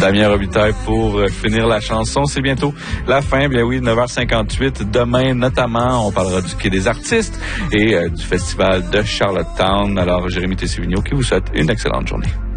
Damien Robitaille pour finir la chanson. C'est bientôt la fin. Bien oui, 9h58. Demain, notamment, on parlera du Quai des artistes et du festival de Charlottetown. Alors, Jérémy Tessé-Vigneault qui vous souhaite une excellente journée.